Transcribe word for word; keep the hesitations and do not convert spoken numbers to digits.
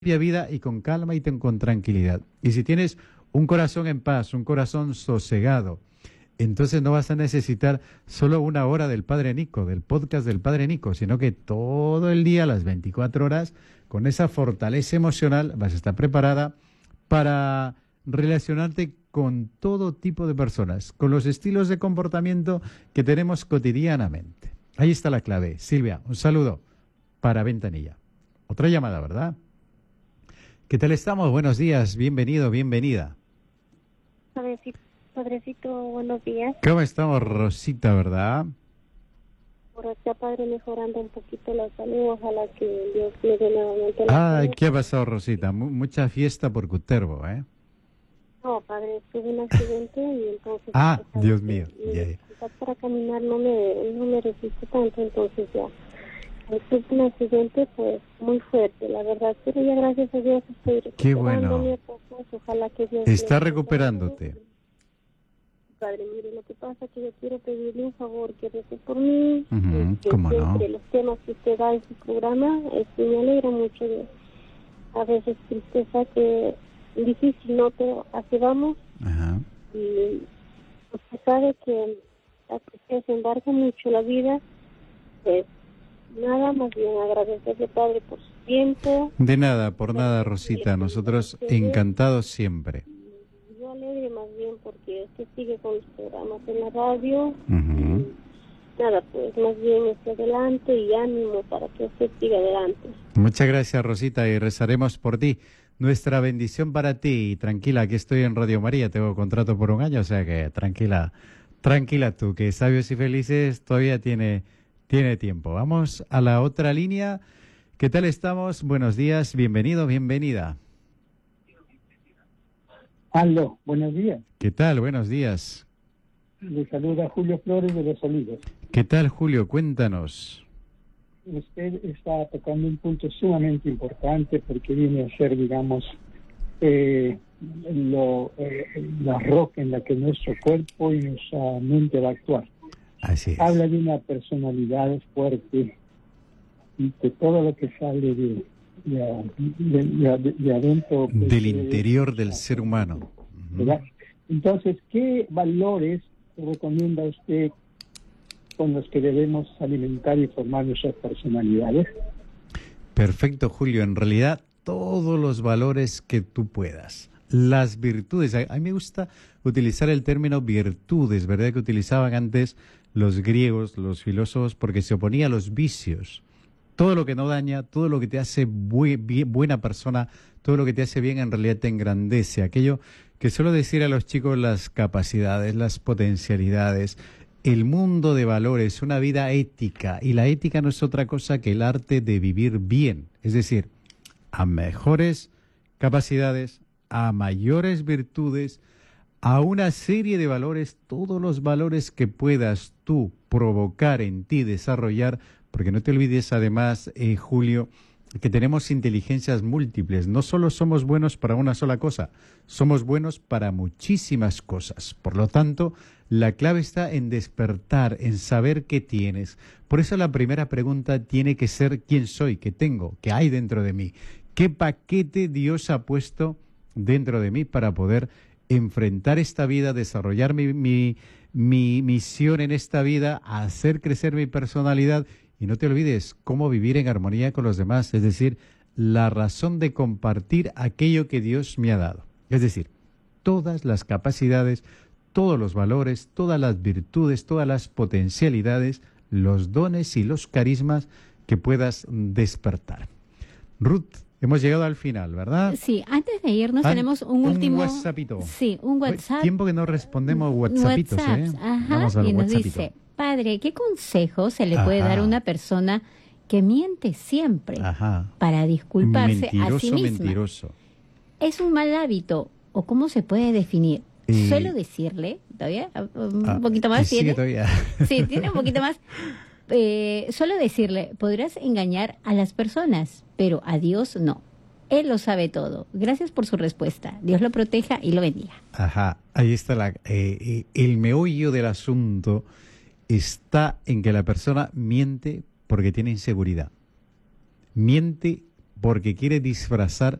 vida y con calma y ten- con tranquilidad. Y si tienes un corazón en paz, un corazón sosegado, entonces no vas a necesitar solo una hora del Padre Nico, del podcast del Padre Nico, sino que todo el día, las veinticuatro horas, con esa fortaleza emocional, vas a estar preparada para relacionarte con todo tipo de personas, con los estilos de comportamiento que tenemos cotidianamente. Ahí está la clave. Silvia, un saludo para Ventanilla. Otra llamada, ¿verdad? ¿Qué tal estamos? Buenos días, bienvenido, bienvenida. Padrecito, padrecito, buenos días. ¿Cómo estamos, Rosita, verdad? Por acá, padre, mejorando un poquito la salud. Ojalá que Dios me dé nuevamente la Ay, salud. ¿qué ha pasado, Rosita? Mu- mucha fiesta por Cutervo, ¿eh? No, padre, tuve un accidente y entonces... Ah, pues, sabe Dios que mío, mi ya, ya. dificultad para caminar no me, no me resisto tanto, entonces ya. Tuve un accidente, pues, muy fuerte, la verdad. Pero ya, gracias a Dios, estoy Qué recuperándome bueno. poco. Ojalá que Dios me Está dé recuperándote. salud. Padre, mire, lo que pasa es que yo quiero pedirle un favor, que rece por mí, Ujú, este, ¿cómo siempre no? los temas que usted da en su programa, este, me alegra mucho de a veces tristeza que difícil, ¿no? Pero así vamos, Ajá. y usted sabe que la tristeza embarca mucho la vida, pues nada, más bien agradecerle, Padre, por su tiempo, De nada, por nada, agradecerle Rosita. que me Nosotros ustedes, encantados siempre. yo alegre más bien porque usted sigue con los programas en la radio. Ujú. Nada, pues más bien esté adelante y ánimo para que usted siga adelante. Muchas gracias, Rosita, y rezaremos por ti. Nuestra bendición para ti. Y tranquila, aquí estoy en Radio María. Tengo contrato por un año, o sea que tranquila, tranquila tú, que sabios y felices todavía tiene, tiene tiempo. Vamos a la otra línea. ¿Qué tal estamos? Buenos días, bienvenido, bienvenida. Aló, buenos días. ¿Qué tal? Buenos días. Le saluda Julio Flores de Los Olivos. ¿Qué tal, Julio? Cuéntanos. Usted está tocando un punto sumamente importante porque viene a ser, digamos, eh, lo, eh, la roca en la que nuestro cuerpo y nuestra mente va a actuar. Así es. Habla de una personalidad fuerte y que todo lo que sale de, de, de, de- de adentro... pues, Del eh, interior del ser humano. Ujú. ¿verdad? Entonces, ¿qué valores recomienda usted con los que debemos alimentar y formar nuestras personalidades? Perfecto, Julio. En realidad, todos los valores que tú puedas. Las virtudes. A, a mí me gusta utilizar el término virtudes, ¿verdad? Que utilizaban antes los griegos, los filósofos, porque se oponía a los vicios. Todo lo que no daña, todo lo que te hace bue- bien- buena persona, todo lo que te hace bien en realidad te engrandece. Aquello que suelo decir a los chicos, las capacidades, las potencialidades, el mundo de valores, una vida ética. Y la ética no es otra cosa que el arte de vivir bien. Es decir, a mejores capacidades, a mayores virtudes, a una serie de valores, todos los valores que puedas tú provocar en ti, desarrollar, porque no te olvides además, eh, Julio, que tenemos inteligencias múltiples. No solo somos buenos para una sola cosa, somos buenos para muchísimas cosas. Por lo tanto, la clave está en despertar, en saber qué tienes. Por eso la primera pregunta tiene que ser ¿quién soy? ¿Qué tengo? ¿Qué hay dentro de mí? ¿Qué paquete Dios ha puesto dentro de mí para poder enfrentar esta vida, desarrollar mi, mi, mi misión en esta vida, hacer crecer mi personalidad? Y no te olvides cómo vivir en armonía con los demás, es decir, la razón de compartir aquello que Dios me ha dado. Es decir, todas las capacidades, todos los valores, todas las virtudes, todas las potencialidades, los dones y los carismas que puedas despertar. Ruth, hemos llegado al final, ¿verdad? Sí, antes de irnos Ah, tenemos un último... WhatsAppito. Sí, un WhatsApp. Tiempo que no respondemos WhatsAppitos, WhatsApps, ¿eh? ajá, Vamos al y nos WhatsAppito. dice, padre, ¿qué consejo se le puede Ajá. dar a una persona que miente siempre Ajá. para disculparse Mentiroso, a sí misma? mentiroso. ¿Es un mal hábito o cómo se puede definir? Eh, Suelo decirle, ¿todavía? ¿Un Ah, poquito más y sigue tiene? todavía. Sí, tiene un poquito más. Eh, suelo decirle, podrás engañar a las personas, pero a Dios no. Él lo sabe todo. Gracias por su respuesta. Dios lo proteja y lo bendiga. Ajá, ahí está la, eh, eh, el meollo del asunto está en que la persona miente porque tiene inseguridad. Miente porque quiere disfrazar